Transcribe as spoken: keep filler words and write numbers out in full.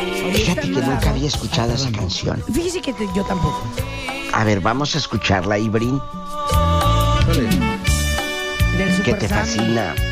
Fíjate que nunca había escuchado esa canción. Fíjese que te- yo tampoco. A ver, vamos a escucharla, Ibrin, Del que Super te Sam. fascina.